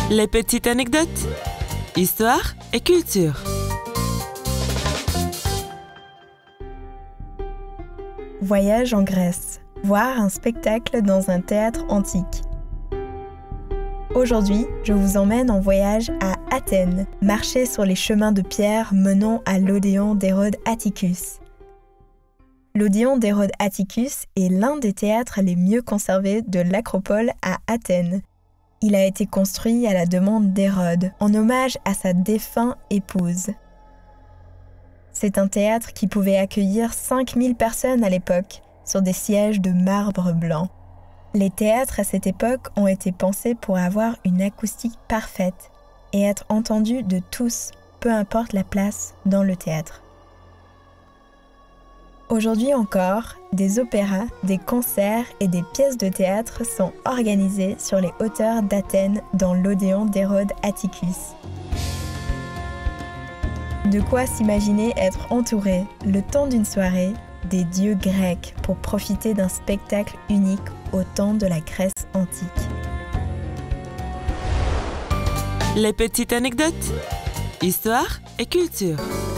Les petites anecdotes, histoire et culture. Voyage en Grèce, voir un spectacle dans un théâtre antique. Aujourd'hui, je vous emmène en voyage à Athènes, marcher sur les chemins de pierre menant à l'Odéon d'Hérode Atticus. L'Odéon d'Hérode Atticus est l'un des théâtres les mieux conservés de l'Acropole à Athènes. Il a été construit à la demande d'Hérode, en hommage à sa défunte épouse. C'est un théâtre qui pouvait accueillir 5000 personnes à l'époque, sur des sièges de marbre blanc. Les théâtres à cette époque ont été pensés pour avoir une acoustique parfaite et être entendus de tous, peu importe la place dans le théâtre. Aujourd'hui encore, des opéras, des concerts et des pièces de théâtre sont organisés sur les hauteurs d'Athènes dans l'Odéon d'Hérode Atticus. De quoi s'imaginer être entouré, le temps d'une soirée, des dieux grecs pour profiter d'un spectacle unique au temps de la Grèce antique. Les petites anecdotes, histoire et culture.